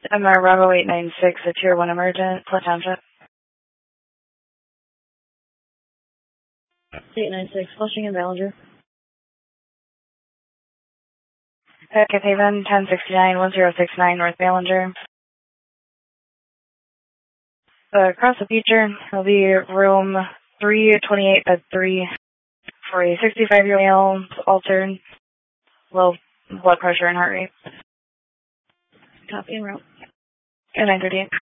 MR Bravo 896, a Tier 1 emergent, Flint Township. 896, Flushing and Ballinger. Packet Haven, 1069-1069, North Ballinger. Across the feature will be room 328 bed 3 for a 65-year-old male, altered, low blood pressure and heart rate. Copy and route. Good 938.